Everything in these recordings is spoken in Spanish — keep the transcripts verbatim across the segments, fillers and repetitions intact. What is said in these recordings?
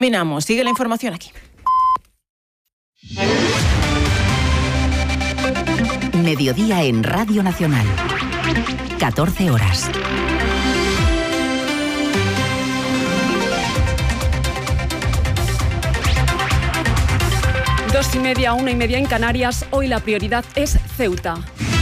Terminamos. Sigue la información aquí. Mediodía en Radio Nacional. catorce horas. Dos y media, una y media en Canarias. Hoy la prioridad es Ceuta.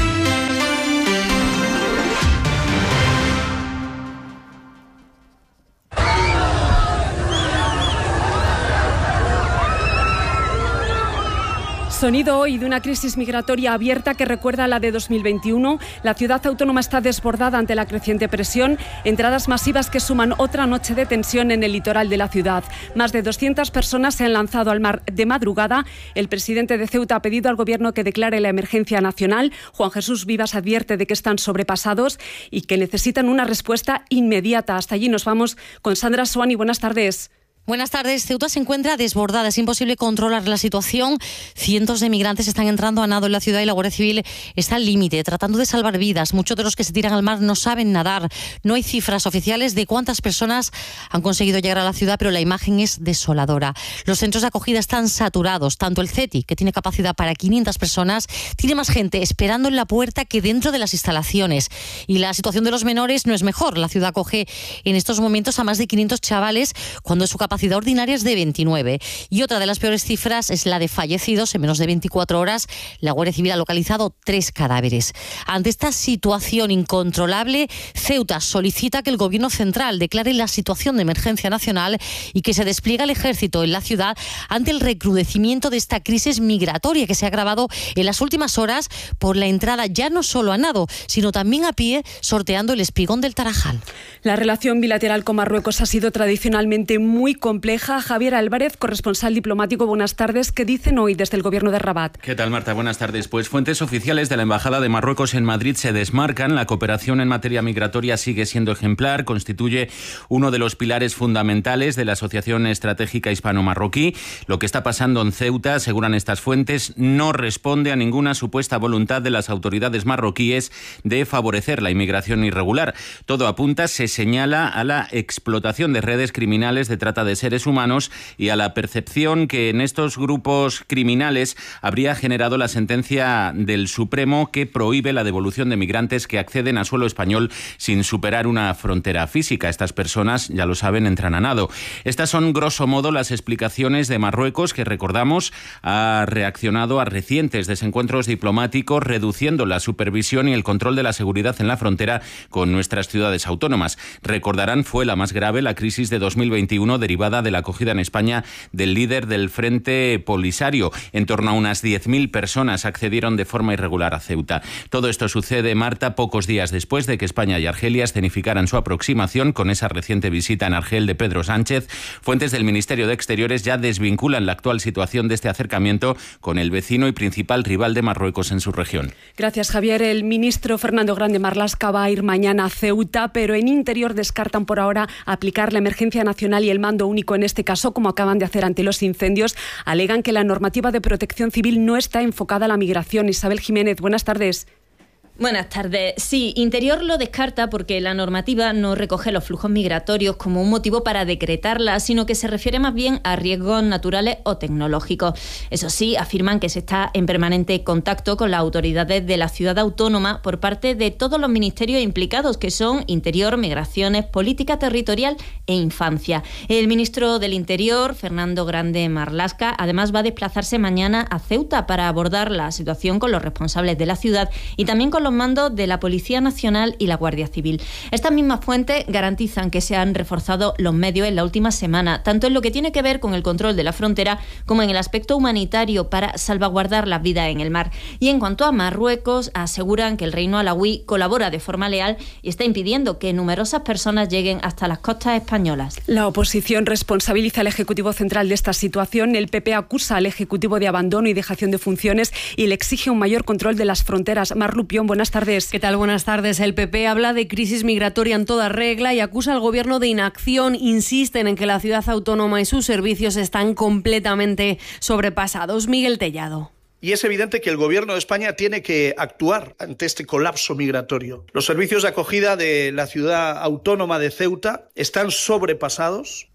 Sonido hoy de una crisis migratoria abierta que recuerda a la de dos mil veintiuno. La ciudad autónoma está desbordada ante la creciente presión. Entradas masivas que suman otra noche de tensión en el litoral de la ciudad. Más de doscientas personas se han lanzado al mar de madrugada. El presidente de Ceuta ha pedido al gobierno que declare la emergencia nacional. Juan Jesús Vivas advierte de que están sobrepasados y que necesitan una respuesta inmediata. Hasta allí nos vamos con Sandra Suani. Buenas tardes. Buenas tardes. Ceuta se encuentra desbordada. Es imposible controlar la situación. Cientos de migrantes están entrando a nado en la ciudad y la Guardia Civil está al límite, tratando de salvar vidas. Muchos de los que se tiran al mar no saben nadar. No hay cifras oficiales de cuántas personas han conseguido llegar a la ciudad, pero la imagen es desoladora. Los centros de acogida están saturados. Tanto el CETI, que tiene capacidad para quinientas personas, tiene más gente esperando en la puerta que dentro de las instalaciones. Y la situación de los menores no es mejor. La ciudad acoge en estos momentos a más de quinientos chavales, cuando su capacidad ordinaria es de veintinueve. Y otra de las peores cifras es la de fallecidos. En menos de veinticuatro horas, la Guardia Civil ha localizado tres cadáveres. Ante esta situación incontrolable, Ceuta solicita que el Gobierno central declare la situación de emergencia nacional y que se despliegue el ejército en la ciudad ante el recrudecimiento de esta crisis migratoria que se ha agravado en las últimas horas por la entrada ya no solo a nado, sino también a pie, sorteando el espigón del Tarajal. La relación bilateral con Marruecos ha sido tradicionalmente muy compleja. Javier Álvarez, corresponsal diplomático, buenas tardes. ¿Qué dicen hoy desde el gobierno de Rabat? ¿Qué tal, Marta? Buenas tardes. Pues fuentes oficiales de la Embajada de Marruecos en Madrid se desmarcan. La cooperación en materia migratoria sigue siendo ejemplar, constituye uno de los pilares fundamentales de la Asociación Estratégica Hispano-Marroquí. Lo que está pasando en Ceuta, aseguran estas fuentes, no responde a ninguna supuesta voluntad de las autoridades marroquíes de favorecer la inmigración irregular. Todo apunta, se señala, a la explotación de redes criminales de trata de seres humanos y a la percepción que en estos grupos criminales habría generado la sentencia del Supremo que prohíbe la devolución de migrantes que acceden a suelo español sin superar una frontera física. Estas personas, ya lo saben, entran a nado. Estas son, grosso modo, las explicaciones de Marruecos, que, recordamos, ha reaccionado a recientes desencuentros diplomáticos, reduciendo la supervisión y el control de la seguridad en la frontera con nuestras ciudades autónomas. Recordarán, fue la más grave la crisis de dos mil veintiuno derivada de la acogida en España del líder del Frente Polisario. En torno a unas diez mil personas accedieron de forma irregular a Ceuta. Todo esto sucede, Marta, pocos días después de que España y Argelia escenificaran su aproximación con esa reciente visita en Argel de Pedro Sánchez. Fuentes del Ministerio de Exteriores ya desvinculan la actual situación de este acercamiento con el vecino y principal rival de Marruecos en su región. Gracias, Javier. El ministro Fernando Grande Marlaska va a ir mañana a Ceuta, pero en Interior descartan por ahora aplicar la emergencia nacional y el mando único en este caso, como acaban de hacer ante los incendios. Alegan que la normativa de protección civil no está enfocada a la migración. Isabel Jiménez, buenas tardes. Buenas tardes. Sí, Interior lo descarta porque la normativa no recoge los flujos migratorios como un motivo para decretarla, sino que se refiere más bien a riesgos naturales o tecnológicos. Eso sí, afirman que se está en permanente contacto con las autoridades de la ciudad autónoma por parte de todos los ministerios implicados, que son Interior, Migraciones, Política Territorial e Infancia. El ministro del Interior, Fernando Grande Marlaska, además va a desplazarse mañana a Ceuta para abordar la situación con los responsables de la ciudad y también con los mandos de la Policía Nacional y la Guardia Civil. Estas mismas fuentes garantizan que se han reforzado los medios en la última semana, tanto en lo que tiene que ver con el control de la frontera como en el aspecto humanitario para salvaguardar las vidas en el mar. Y en cuanto a Marruecos, aseguran que el reino alauí colabora de forma leal y está impidiendo que numerosas personas lleguen hasta las costas españolas. La oposición responsabiliza al Ejecutivo Central de esta situación. El P P acusa al Ejecutivo de abandono y dejación de funciones y le exige un mayor control de las fronteras. Mar Lupión, buenas tardes. ¿Qué tal? Buenas tardes. El P P habla de crisis migratoria en toda regla y acusa al Gobierno de inacción. Insisten en que la ciudad autónoma y sus servicios están completamente sobrepasados. Miguel Tellado. Y es evidente que el Gobierno de España tiene que actuar ante este colapso migratorio. Los servicios de acogida de la ciudad autónoma de Ceuta están sobrepasados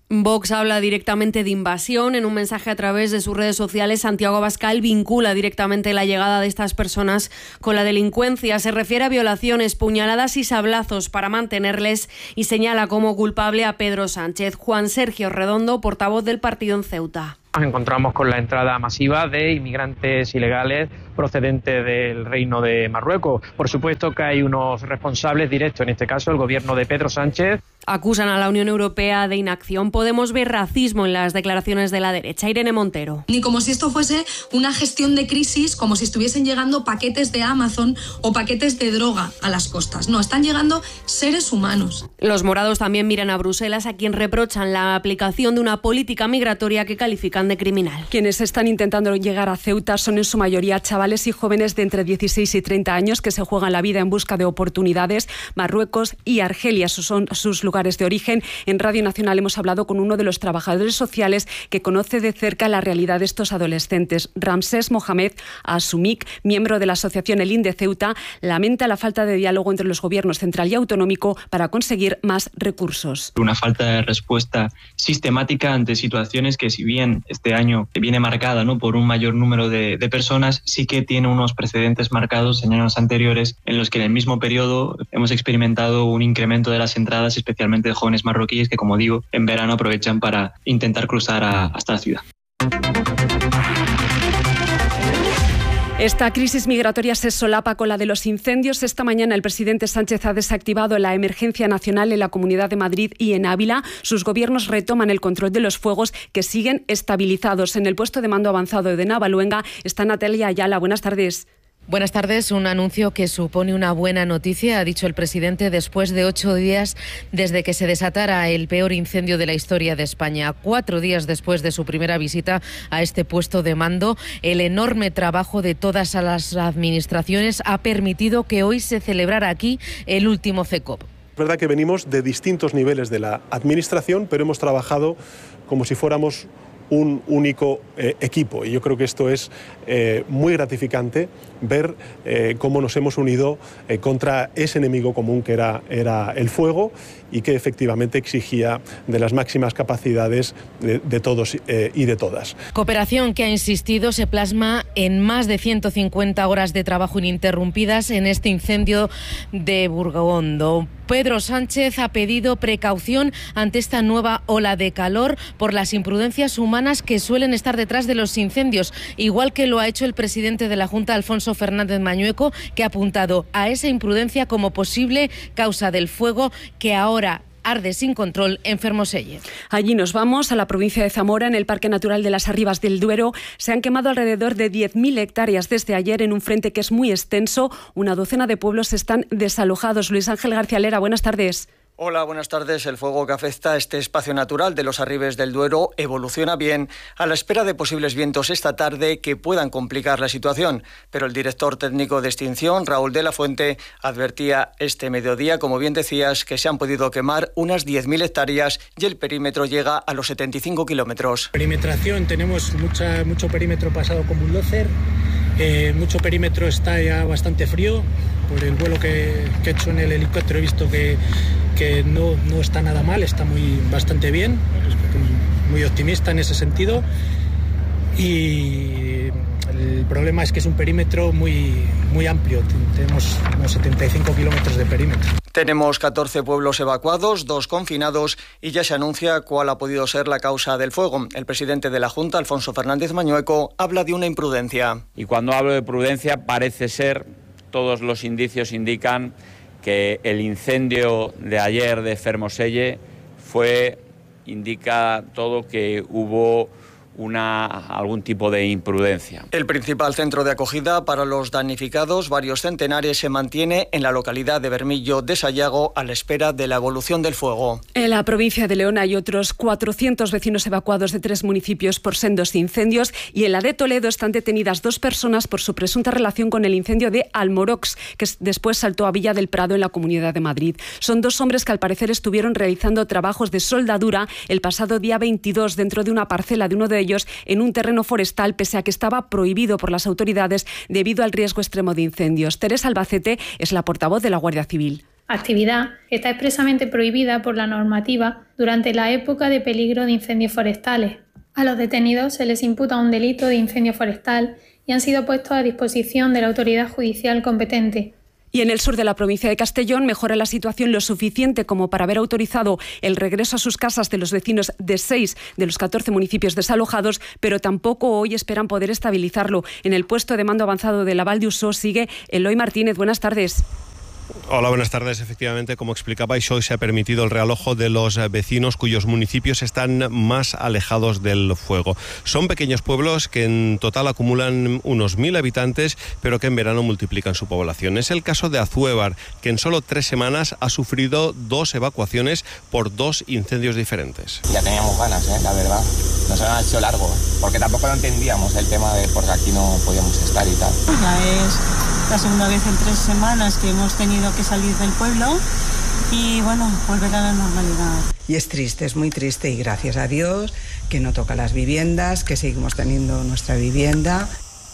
Vox habla directamente de invasión. En un mensaje a través de sus redes sociales, Santiago Abascal vincula directamente la llegada de estas personas con la delincuencia. Se refiere a violaciones, puñaladas y sablazos para mantenerles y señala como culpable a Pedro Sánchez. Juan Sergio Redondo, portavoz del partido en Ceuta. Nos encontramos con la entrada masiva de inmigrantes ilegales procedentes del Reino de Marruecos. Por supuesto que hay unos responsables directos, en este caso el gobierno de Pedro Sánchez. Acusan a la Unión Europea de inacción. Podemos ver racismo en las declaraciones de la derecha. Irene Montero. Ni como si esto fuese una gestión de crisis, como si estuviesen llegando paquetes de Amazon o paquetes de droga a las costas. No, están llegando seres humanos. Los morados también miran a Bruselas, a quien reprochan la aplicación de una política migratoria que califican de criminal. Quienes están intentando llegar a Ceuta son en su mayoría chavales y jóvenes de entre dieciséis y treinta años que se juegan la vida en busca de oportunidades. Marruecos y Argelia son sus lugares de origen. En Radio Nacional hemos hablado con uno de los trabajadores sociales que conoce de cerca la realidad de estos adolescentes. Ramsés Mohamed Asumik, miembro de la asociación El Inde Ceuta, lamenta la falta de diálogo entre los gobiernos central y autonómico para conseguir más recursos. Una falta de respuesta sistemática ante situaciones que, si bien este año viene marcada, ¿no?, por un mayor número de, de personas, sí que tiene unos precedentes marcados en años anteriores en los que en el mismo periodo hemos experimentado un incremento de las entradas, especialmente de jóvenes marroquíes que, como digo, en verano aprovechan para intentar cruzar a, hasta la ciudad. Esta crisis migratoria se solapa con la de los incendios. Esta mañana el presidente Sánchez ha desactivado la emergencia nacional en la Comunidad de Madrid y en Ávila. Sus gobiernos retoman el control de los fuegos que siguen estabilizados. En el puesto de mando avanzado de Navaluenga está Natalia Ayala. Buenas tardes. Buenas tardes. Un anuncio que supone una buena noticia, ha dicho el presidente, después de ocho días desde que se desatara el peor incendio de la historia de España. Cuatro días después de su primera visita a este puesto de mando, el enorme trabajo de todas las administraciones ha permitido que hoy se celebrara aquí el último C E C O P. Es verdad que venimos de distintos niveles de la administración, pero hemos trabajado como si fuéramos un único eh, equipo, y yo creo que esto es eh, muy gratificante ver eh, cómo nos hemos unido eh, contra ese enemigo común que era, era el fuego, y que efectivamente exigía de las máximas capacidades de, de todos eh, y de todas. Cooperación que, ha insistido, se plasma en más de ciento cincuenta horas de trabajo ininterrumpidas en este incendio de Burgondo. Pedro Sánchez ha pedido precaución ante esta nueva ola de calor por las imprudencias humanas que suelen estar detrás de los incendios, igual que lo ha hecho el presidente de la Junta, Alfonso Fernández Mañueco, que ha apuntado a esa imprudencia como posible causa del fuego que ahora arde sin control en Fermoselle. Allí nos vamos, a la provincia de Zamora. En el Parque Natural de las Arribas del Duero se han quemado alrededor de diez mil hectáreas desde ayer en un frente que es muy extenso. Una docena de pueblos están desalojados. Luis Ángel García Lera, buenas tardes. Hola, buenas tardes. El fuego que afecta a este espacio natural de los Arribes del Duero evoluciona bien, a la espera de posibles vientos esta tarde que puedan complicar la situación. Pero el director técnico de extinción, Raúl de la Fuente, advertía este mediodía, como bien decías, que se han podido quemar unas diez mil hectáreas y el perímetro llega a los setenta y cinco kilómetros. Perimetración, tenemos mucha, mucho perímetro pasado con bulldozer, eh, mucho perímetro está ya bastante frío. Por el vuelo que, que he hecho en el helicóptero he visto que, que no, no está nada mal, está muy bastante bien, muy optimista en ese sentido. Y el problema es que es un perímetro muy, muy amplio, tenemos unos setenta y cinco kilómetros de perímetro. Tenemos catorce pueblos evacuados, dos confinados, y ya se anuncia cuál ha podido ser la causa del fuego. El presidente de la Junta, Alfonso Fernández Mañueco, habla de una imprudencia. Y cuando hablo de prudencia, parece ser, todos los indicios indican que el incendio de ayer de Fermoselle fue, indica todo que hubo una, algún tipo de imprudencia. El principal centro de acogida para los damnificados, varios centenares, se mantiene en la localidad de Bermillo de Sayago a la espera de la evolución del fuego. En la provincia de León hay otros cuatrocientos vecinos evacuados de tres municipios por sendos incendios, y en la de Toledo están detenidas dos personas por su presunta relación con el incendio de Almorox, que después saltó a Villa del Prado en la Comunidad de Madrid. Son dos hombres que al parecer estuvieron realizando trabajos de soldadura el pasado día veintidós dentro de una parcela de uno de ellos en un terreno forestal, pese a que estaba prohibido por las autoridades debido al riesgo extremo de incendios. Teresa Albacete es la portavoz de la Guardia Civil. actividad que está expresamente prohibida por la normativa durante la época de peligro de incendios forestales. A los detenidos se les imputa un delito de incendio forestal y han sido puestos a disposición de la autoridad judicial competente. Y en el sur de la provincia de Castellón mejora la situación lo suficiente como para haber autorizado el regreso a sus casas de los vecinos de seis de los catorce municipios desalojados, pero tampoco hoy esperan poder estabilizarlo. En el puesto de mando avanzado de la Val d'Usó sigue Eloy Martínez. Buenas tardes. Hola, buenas tardes. Efectivamente, como explicabais, hoy se ha permitido el realojo de los vecinos cuyos municipios están más alejados del fuego. Son pequeños pueblos que en total acumulan unos mil habitantes, pero que en verano multiplican su población. Es el caso de Azuévar, que en solo tres semanas ha sufrido dos evacuaciones por dos incendios diferentes. Ya teníamos ganas, ¿eh? La verdad. Nos han hecho largo, porque tampoco lo entendíamos el tema de porque aquí no podíamos estar y tal. Ya es la segunda vez en tres semanas que hemos tenido que salir del pueblo y bueno, volver a la normalidad. Y es triste, es muy triste y gracias a Dios que no toca las viviendas, que seguimos teniendo nuestra vivienda.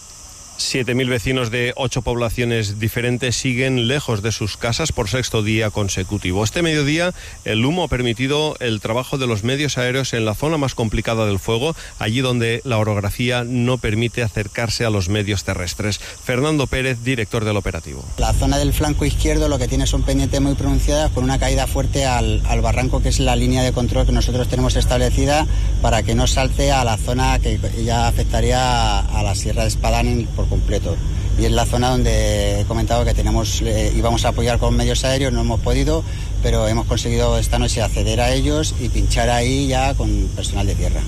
siete mil vecinos de ocho poblaciones diferentes siguen lejos de sus casas por sexto día consecutivo. Este mediodía el humo ha permitido el trabajo de los medios aéreos en la zona más complicada del fuego, allí donde la orografía no permite acercarse a los medios terrestres. Fernando Pérez, director del operativo. La zona del flanco izquierdo lo que tiene son pendientes muy pronunciadas con una caída fuerte al, al barranco, que es la línea de control que nosotros tenemos establecida para que no salte a la zona que ya afectaría a la Sierra de Espadán por completo. Y es la zona donde he comentado que tenemos, eh, íbamos a apoyar con medios aéreos, no hemos podido, pero hemos conseguido esta noche acceder a ellos y pinchar ahí ya con personal de tierra.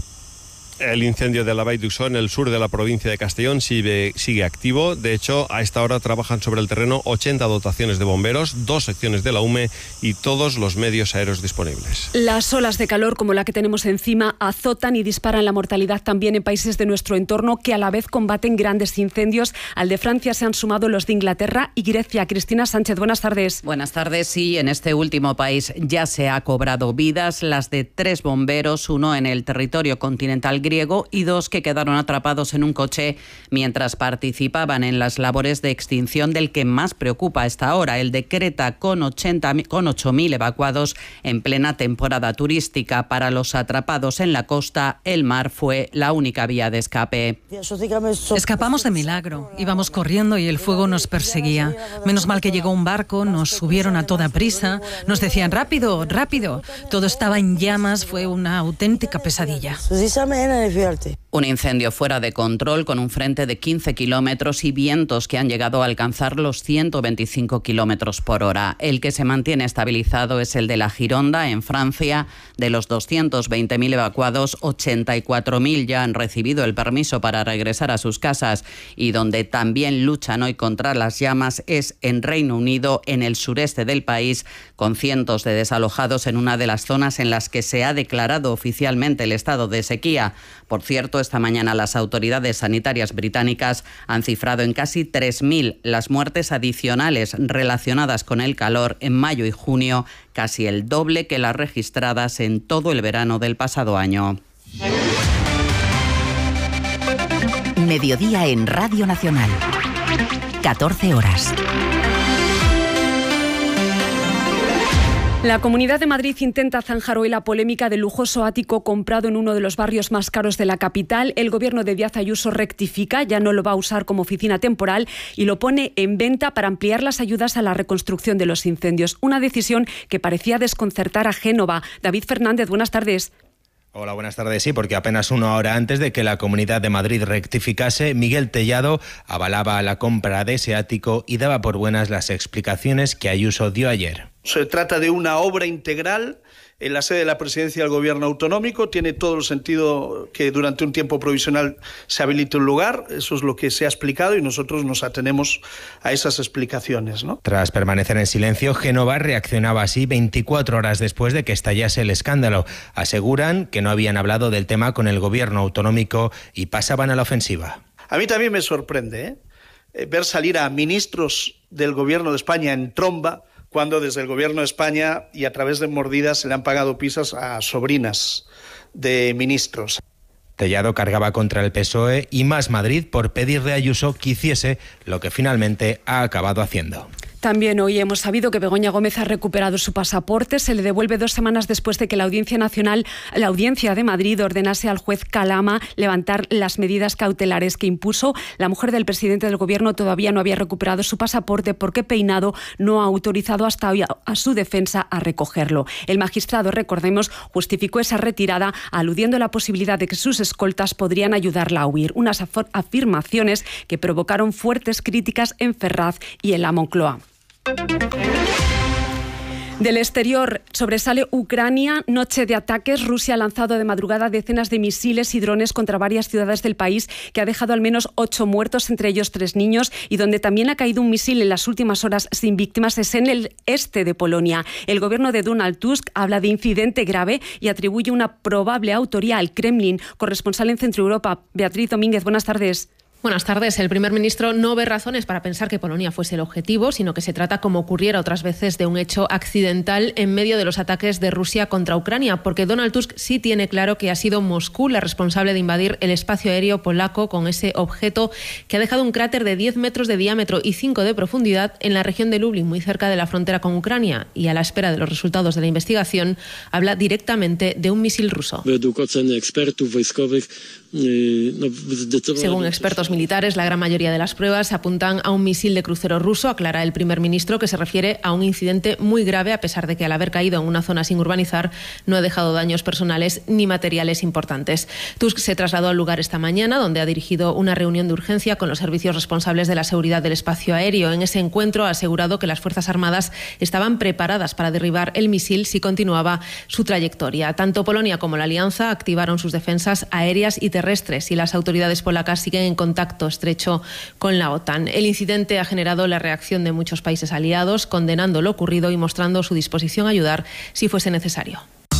El incendio de la Vall d'Usó en el sur de la provincia de Castellón sigue, sigue activo. De hecho, a esta hora trabajan sobre el terreno ochenta dotaciones de bomberos, dos secciones de la U M E y todos los medios aéreos disponibles. Las olas de calor como la que tenemos encima azotan y disparan la mortalidad también en países de nuestro entorno que a la vez combaten grandes incendios. Al de Francia se han sumado los de Inglaterra y Grecia. Cristina Sánchez, buenas tardes. Buenas tardes. Sí, en este último país ya se ha cobrado vidas, las de tres bomberos, uno en el territorio continental griego y dos que quedaron atrapados en un coche mientras participaban en las labores de extinción del que más preocupa a esta hora, el de Creta, con, ochenta, con ocho mil evacuados en plena temporada turística. Para los atrapados en la costa, el mar fue la única vía de escape. Escapamos de milagro, íbamos corriendo y el fuego nos perseguía. Menos mal que llegó un barco, nos subieron a toda prisa, nos decían rápido, rápido. Todo estaba en llamas, fue una auténtica pesadilla. Un incendio fuera de control con un frente de quince kilómetros y vientos que han llegado a alcanzar los ciento veinticinco kilómetros por hora. El que se mantiene estabilizado es el de la Gironda, en Francia. De los doscientos veinte mil evacuados, ochenta y cuatro mil ya han recibido el permiso para regresar a sus casas. Y donde también luchan hoy contra las llamas es en Reino Unido, en el sureste del país, con cientos de desalojados en una de las zonas en las que se ha declarado oficialmente el estado de sequía. Por cierto, esta mañana las autoridades sanitarias británicas han cifrado en casi tres mil las muertes adicionales relacionadas con el calor en mayo y junio, casi el doble que las registradas en todo el verano del pasado año. Mediodía en Radio Nacional. catorce horas. La Comunidad de Madrid intenta zanjar hoy la polémica del lujoso ático comprado en uno de los barrios más caros de la capital. El gobierno de Díaz Ayuso rectifica, ya no lo va a usar como oficina temporal y lo pone en venta para ampliar las ayudas a la reconstrucción de los incendios. Una decisión que parecía desconcertar a Génova. David Fernández, buenas tardes. Hola, buenas tardes. Sí, porque apenas una hora antes de que la Comunidad de Madrid rectificase, Miguel Tellado avalaba la compra de ese ático y daba por buenas las explicaciones que Ayuso dio ayer. Se trata de una obra integral en la sede de la Presidencia del Gobierno Autonómico. Tiene todo el sentido que durante un tiempo provisional se habilite un lugar. Eso es lo que se ha explicado y nosotros nos atenemos a esas explicaciones, ¿no? Tras permanecer en silencio, Génova reaccionaba así veinticuatro horas después de que estallase el escándalo. Aseguran que no habían hablado del tema con el Gobierno Autonómico y pasaban a la ofensiva. A mí también me sorprende, ¿eh? Eh, ver salir a ministros del Gobierno de España en tromba cuando desde el Gobierno de España y a través de mordidas se le han pagado pizzas a sobrinas de ministros. Tellado cargaba contra el P S O E y Más Madrid por pedirle a Ayuso que hiciese lo que finalmente ha acabado haciendo. También hoy hemos sabido que Begoña Gómez ha recuperado su pasaporte. Se le devuelve dos semanas después de que la Audiencia Nacional, la Audiencia de Madrid, ordenase al juez Calama levantar las medidas cautelares que impuso. La mujer del presidente del Gobierno todavía no había recuperado su pasaporte porque Peinado no ha autorizado hasta hoy a, a su defensa a recogerlo. El magistrado, recordemos, justificó esa retirada aludiendo a la posibilidad de que sus escoltas podrían ayudarla a huir. Unas afirmaciones que provocaron fuertes críticas en Ferraz y en la Moncloa. Del exterior sobresale Ucrania. Noche de ataques. Rusia ha lanzado de madrugada decenas de misiles y drones contra varias ciudades del país, que ha dejado al menos ocho muertos, entre ellos tres niños, y donde también ha caído un misil en las últimas horas sin víctimas es en el este de Polonia. El gobierno de Donald Tusk habla de incidente grave y atribuye una probable autoría al Kremlin. Corresponsal en Centro Europa, Beatriz Domínguez, buenas tardes. Buenas tardes. El primer ministro no ve razones para pensar que Polonia fuese el objetivo, sino que se trata, como ocurriera otras veces, de un hecho accidental en medio de los ataques de Rusia contra Ucrania, porque Donald Tusk sí tiene claro que ha sido Moscú la responsable de invadir el espacio aéreo polaco con ese objeto que ha dejado un cráter de diez metros de diámetro y cinco de profundidad en la región de Lublin, muy cerca de la frontera con Ucrania, y a la espera de los resultados de la investigación habla directamente de un misil ruso. Según expertos militares, la gran mayoría de las pruebas apuntan a un misil de crucero ruso, aclara el primer ministro, que se refiere a un incidente muy grave, a pesar de que al haber caído en una zona sin urbanizar no ha dejado daños personales ni materiales importantes. Tusk se trasladó al lugar esta mañana, donde ha dirigido una reunión de urgencia con los servicios responsables de la seguridad del espacio aéreo. En ese encuentro ha asegurado que las Fuerzas Armadas estaban preparadas para derribar el misil si continuaba su trayectoria. Tanto Polonia como la Alianza activaron sus defensas aéreas y terrestres terrestres y las autoridades polacas siguen en contacto estrecho con la OTAN. El incidente ha generado la reacción de muchos países aliados, condenando lo ocurrido y mostrando su disposición a ayudar si fuese necesario.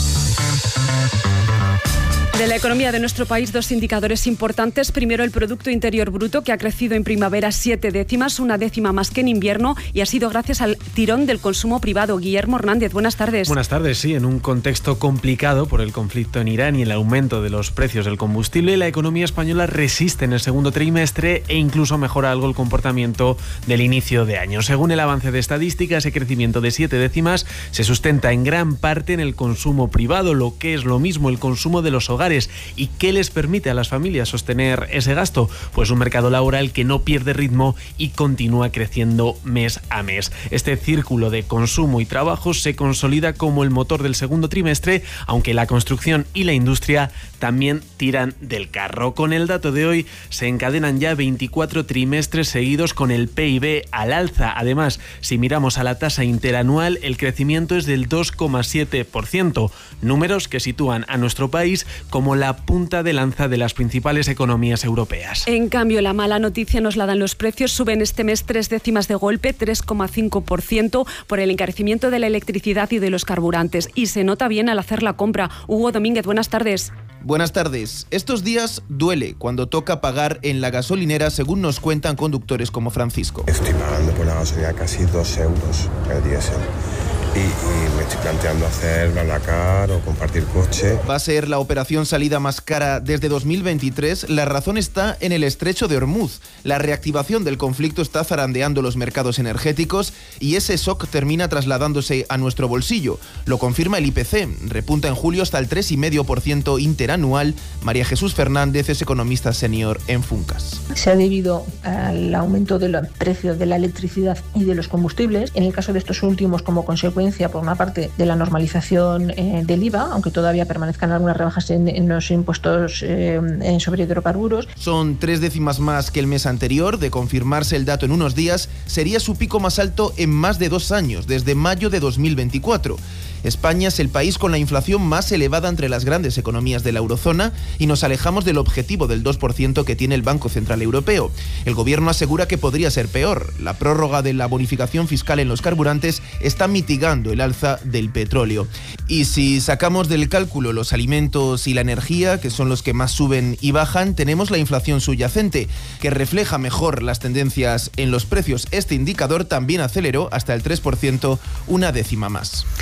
De la economía de nuestro país, dos indicadores importantes. Primero, el Producto Interior Bruto, que ha crecido en primavera siete décimas, una décima más que en invierno, y ha sido gracias al tirón del consumo privado. Guillermo Hernández, buenas tardes. Buenas tardes, sí. En un contexto complicado por el conflicto en Irán y el aumento de los precios del combustible, la economía española resiste en el segundo trimestre e incluso mejora algo el comportamiento del inicio de año. Según el avance de estadísticas, ese crecimiento de siete décimas se sustenta en gran parte en el consumo privado, lo que es lo mismo el consumo de los hogares. ¿Y qué les permite a las familias sostener ese gasto? Pues un mercado laboral que no pierde ritmo y continúa creciendo mes a mes. Este círculo de consumo y trabajo se consolida como el motor del segundo trimestre, aunque la construcción y la industria también tiran del carro. Con el dato de hoy se encadenan ya veinticuatro trimestres seguidos con el P I B al alza. Además, si miramos a la tasa interanual, el crecimiento es del dos coma siete por ciento, números que sitúan a nuestro país como la punta de lanza de las principales economías europeas. En cambio, la mala noticia nos la dan los precios. Suben este mes tres décimas de golpe, tres coma cinco por ciento, por el encarecimiento de la electricidad y de los carburantes. Y se nota bien al hacer la compra. Hugo Domínguez, buenas tardes. Buenas tardes. Estos días duele cuando toca pagar en la gasolinera, según nos cuentan conductores como Francisco. Estoy pagando por la gasolina casi dos euros el diésel. Y, y me estoy planteando hacer BlaBlaCar o compartir coche. Va a ser la operación salida más cara desde dos mil veintitrés. La razón está en el estrecho de Hormuz. La reactivación del conflicto está zarandeando los mercados energéticos y ese shock termina trasladándose a nuestro bolsillo. Lo confirma el I P C. Repunta en julio hasta el tres coma cinco por ciento interanual. María Jesús Fernández es economista senior en Funcas. Se ha debido al aumento de los precios de la electricidad y de los combustibles. En el caso de estos últimos, como consecuencia por una parte de la normalización eh, del I V A, aunque todavía permanezcan algunas rebajas en, en los impuestos eh, sobre hidrocarburos. Son tres décimas más que el mes anterior. De confirmarse el dato en unos días, sería su pico más alto en más de dos años, desde mayo de dos mil veinticuatro. España es el país con la inflación más elevada entre las grandes economías de la eurozona y nos alejamos del objetivo del dos por ciento que tiene el Banco Central Europeo. El gobierno asegura que podría ser peor. La prórroga de la bonificación fiscal en los carburantes está mitigando el alza del petróleo. Y si sacamos del cálculo los alimentos y la energía, que son los que más suben y bajan, tenemos la inflación subyacente, que refleja mejor las tendencias en los precios. Este indicador también aceleró hasta el tres por ciento, una décima más. Y por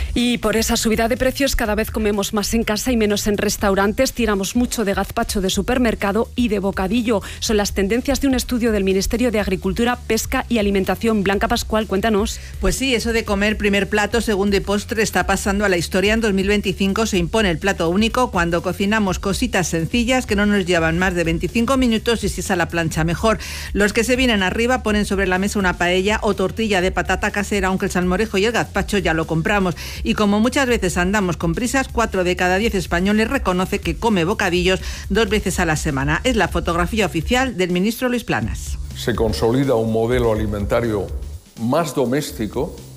Por esa subida de precios cada vez comemos más en casa y menos en restaurantes, tiramos mucho de gazpacho de supermercado y de bocadillo. Son las tendencias de un estudio del Ministerio de Agricultura, Pesca y Alimentación. Blanca Pascual, cuéntanos. Pues sí, eso de comer primer plato, segundo y postre está pasando a la historia. En dos mil veinticinco se impone el plato único cuando cocinamos cositas sencillas que no nos llevan más de veinticinco minutos y si es a la plancha mejor. Los que se vienen arriba ponen sobre la mesa una paella o tortilla de patata casera, aunque el salmorejo y el gazpacho ya lo compramos. Y como muchas veces andamos con prisas, cuatro de cada diez españoles reconoce que come bocadillos dos veces a la semana. Es la fotografía oficial del ministro Luis Planas. Se consolida un modelo alimentario más doméstico,